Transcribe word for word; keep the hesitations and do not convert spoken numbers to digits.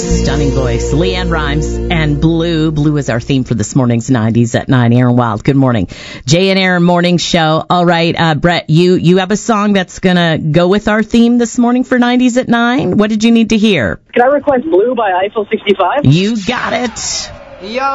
Stunning voice. Leanne Rimes and Blue. Blue is our theme for this morning's nineties at nine. Aaron Wild, good morning. Jay and Aaron Morning Show. All right, uh, Brett, you, you have a song that's going to go with our theme this morning for nineties at nine. What did you need to hear? Can I request Blue by Eiffel sixty-five? You got it. Yo.